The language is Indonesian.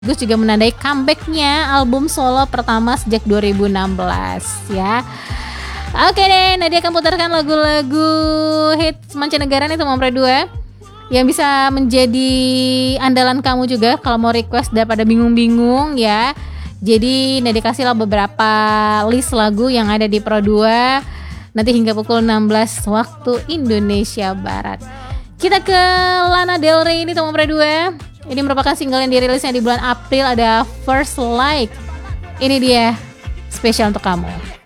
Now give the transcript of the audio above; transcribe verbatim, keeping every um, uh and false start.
Gus juga menandai comeback-nya album solo pertama sejak dua ribu enam belas ya. Oke deh, Nadia akan putarkan lagu-lagu hits mancanegara nih teman dua yang bisa menjadi andalan kamu juga kalau mau request daripada bingung-bingung ya. Jadi Nadia kasihlah beberapa list lagu yang ada di Pro dua nanti hingga pukul enam belas waktu Indonesia Barat. Kita ke Lana Del Rey ini teman dua. Ini merupakan single yang dirilisnya di bulan April, ada First Like. Ini dia spesial untuk kamu.